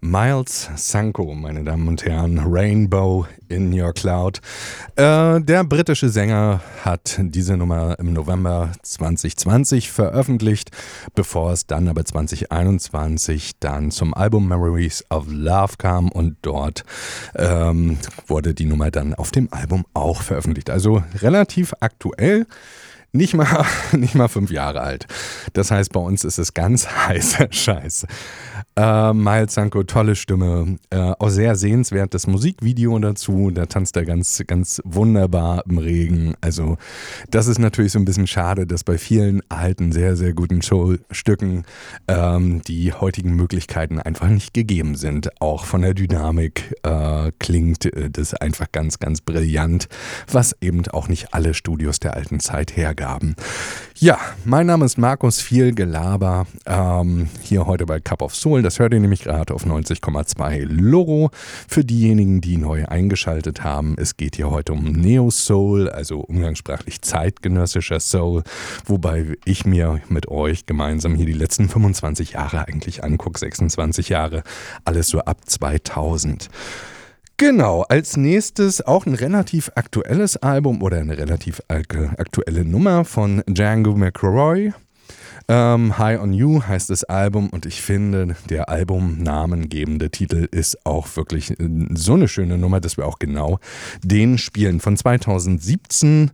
Miles Sanko, meine Damen und Herren, Rainbow in Your Cloud. Der britische Sänger hat diese Nummer im November 2020 veröffentlicht, bevor es dann aber 2021 dann zum Album Memories of Love kam und dort wurde die Nummer dann auf dem Album auch veröffentlicht. Also relativ aktuell. Nicht mal 5 Jahre alt. Das heißt, bei uns ist es ganz heißer Scheiß. Miles Sanko, tolle Stimme. Auch sehr sehenswertes Musikvideo dazu. Da tanzt er ganz, ganz wunderbar im Regen. Also das ist natürlich so ein bisschen schade, dass bei vielen alten, sehr, sehr guten Showstücken die heutigen Möglichkeiten einfach nicht gegeben sind. Auch von der Dynamik klingt das einfach ganz, ganz brillant, was eben auch nicht alle Studios der alten Zeit hergaben. Ja, mein Name ist Markus, viel Gelaber, hier heute bei Cup of Soul, das hört ihr nämlich gerade auf 90,2 Loro. Für diejenigen, die neu eingeschaltet haben, es geht hier heute um Neo-Soul, also umgangssprachlich zeitgenössischer Soul, wobei ich mir mit euch gemeinsam hier die letzten 25 Jahre eigentlich angucke, 26 Jahre, alles so ab 2000. Genau, als nächstes auch ein relativ aktuelles Album oder eine relativ aktuelle Nummer von Django McRoy. High on You heißt das Album und ich finde, der albumnamengebende Titel ist auch wirklich so eine schöne Nummer, dass wir auch genau den spielen. Von 2017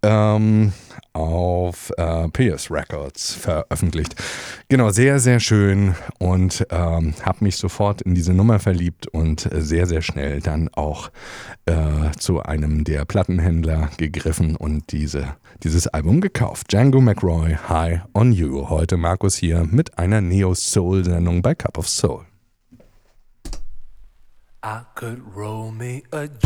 auf PS Records veröffentlicht. Genau, sehr, sehr schön und habe mich sofort in diese Nummer verliebt und sehr, sehr schnell dann auch zu einem der Plattenhändler gegriffen und dieses Album gekauft. Django McRoy, High on You. Heute Markus hier mit einer Neo-Soul-Sendung bei Cup of Soul. I could roll me a